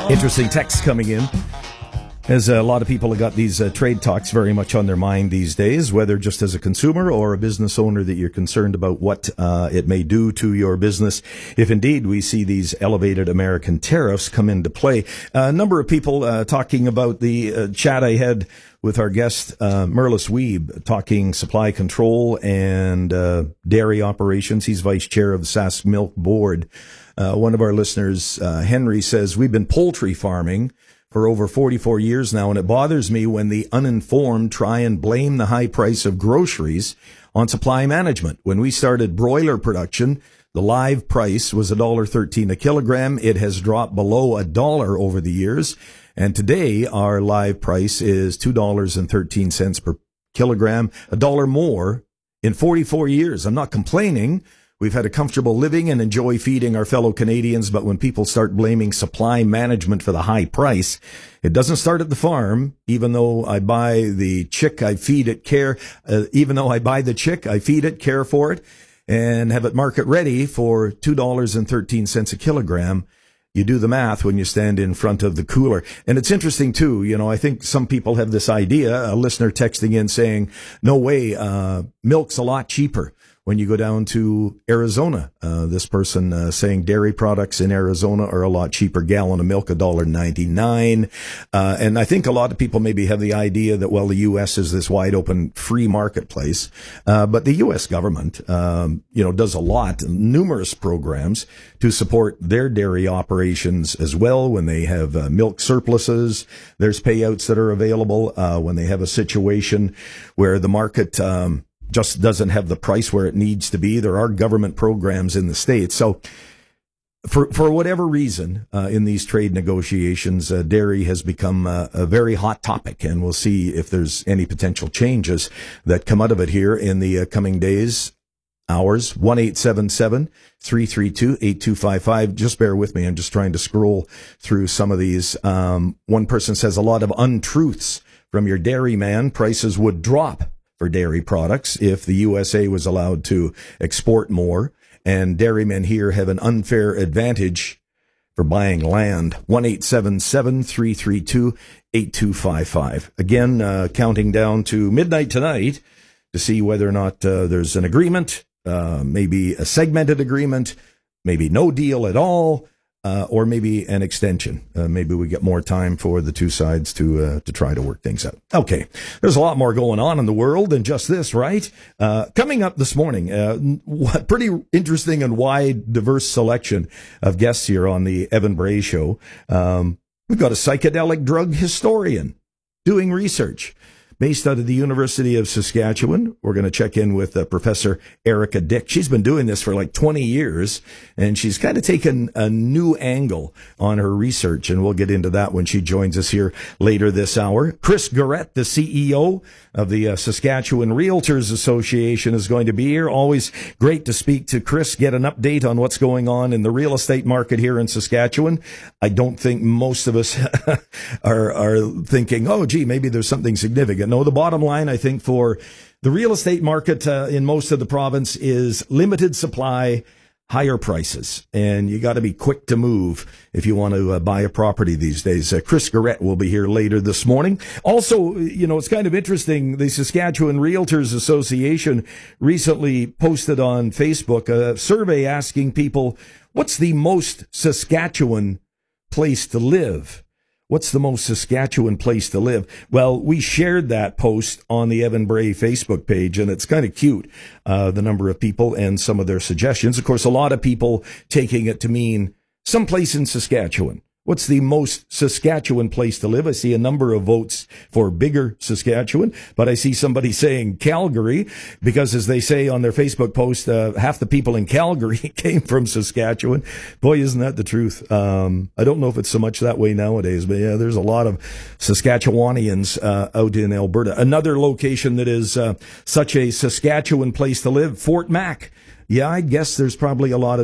Interesting text coming in, as a lot of people have got these trade talks very much on their mind these days, whether just as a consumer or a business owner that you're concerned about what it may do to your business if indeed we see these elevated American tariffs come into play. A number of people talking about the chat I had with our guest, Merlis Wiebe, talking supply control and dairy operations. He's vice chair of the Sask Milk Board. One of our listeners, Henry, says, we've been poultry farming for over 44 years now, and it bothers me when the uninformed try and blame the high price of groceries on supply management. When we started broiler production, the live price was $1.13 a kilogram. It has dropped below $1 over the years, and today our live price is $2.13 per kilogram, $1 more in 44 years. I'm not complaining. We've had a comfortable living and enjoy feeding our fellow Canadians, but when people start blaming supply management for the high price, it doesn't start at the farm. Even though I buy the chick, I feed it, care for it, and have it market ready for $2.13 a kilogram. You do the math when you stand in front of the cooler. And it's interesting too, I think some people have this idea, a listener texting in saying, no way, milk's a lot cheaper when you go down to Arizona. This person saying dairy products in Arizona are a lot cheaper. Gallon of milk, $1.99. And I think a lot of people maybe have the idea that, well, the U.S. is this wide open free marketplace. But the U.S. government, does a lot, numerous programs to support their dairy operations as well. When they have milk surpluses, there's payouts that are available. When they have a situation where the market, just doesn't have the price where it needs to be. There are government programs in the States. So for whatever reason, in these trade negotiations, dairy has become a very hot topic, and we'll see if there's any potential changes that come out of it here in the coming days, hours. 1-877-332-8255. Just bear with me. I'm just trying to scroll through some of these. One person says a lot of untruths from your dairyman. Prices would drop for dairy products if the USA was allowed to export more, and dairymen here have an unfair advantage for buying land. 1-877-332-8255. Again, counting down to midnight tonight to see whether or not there's an agreement, maybe a segmented agreement, maybe no deal at all, or maybe an extension. Maybe we get more time for the two sides to try to work things out. Okay, there's a lot more going on in the world than just this, right? Coming up this morning, pretty interesting and wide, diverse selection of guests here on the Evan Bray Show. We've got a psychedelic drug historian doing research based out of the University of Saskatchewan. We're going to check in with Professor Erica Dick. She's been doing this for like 20 years, and she's kind of taken a new angle on her research, and we'll get into that when she joins us here later this hour. Chris Garrett, the CEO of the Saskatchewan Realtors Association, is going to be here. Always great to speak to Chris, get an update on what's going on in the real estate market here in Saskatchewan. I don't think most of us are thinking, oh, gee, maybe there's something significant. No, the bottom line, I think, for the real estate market in most of the province is limited supply, higher prices, and you got to be quick to move if you want to buy a property these days. Chris Garrett will be here later this morning. Also, it's kind of interesting. The Saskatchewan Realtors Association recently posted on Facebook a survey asking people, what's the most Saskatchewan place to live? What's the most Saskatchewan place to live? Well, we shared that post on the Evan Bray Facebook page, and it's kind of cute, the number of people and some of their suggestions. Of course, a lot of people taking it to mean someplace in Saskatchewan. What's the most Saskatchewan place to live? I see a number of votes for bigger Saskatchewan, but I see somebody saying Calgary because, as they say on their Facebook post, half the people in Calgary came from Saskatchewan. Boy, isn't that the truth? I don't know if it's so much that way nowadays, but yeah, there's a lot of Saskatchewanians out in Alberta. Another location that is such a Saskatchewan place to live, Fort Mac. Yeah, I guess there's probably a lot of